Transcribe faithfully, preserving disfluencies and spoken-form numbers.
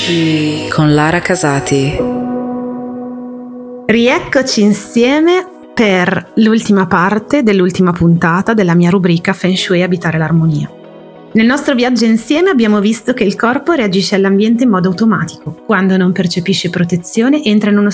Eccoci con Lara Casati. Rieccoci insieme per l'ultima parte dell'ultima puntata della mia rubrica Feng Shui Abitare l'Armonia. Nel nostro viaggio insieme abbiamo visto che il corpo reagisce all'ambiente in modo automatico. Quando non percepisce protezione entra in uno